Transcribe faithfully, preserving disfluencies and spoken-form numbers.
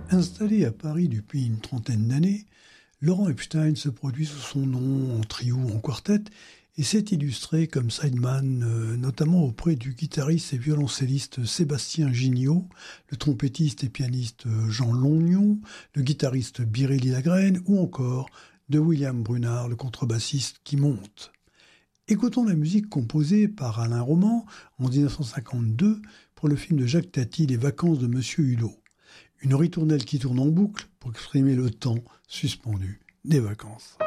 Installé à Paris depuis une trentaine d'années, Laurent Epstein se produit sous son nom en trio ou en quartet et s'est illustré comme sideman, euh, notamment auprès du guitariste et violoncelliste Sébastien Gignot, le trompettiste et pianiste Jean Longnon, le guitariste Biréli Lagrène ou encore de William Brunard, le contrebassiste qui monte. Écoutons la musique composée par Alain Roman en dix-neuf cent cinquante-deux pour le film de Jacques Tati, Les vacances de Monsieur Hulot. Une ritournelle qui tourne en boucle pour exprimer le temps suspendu des vacances.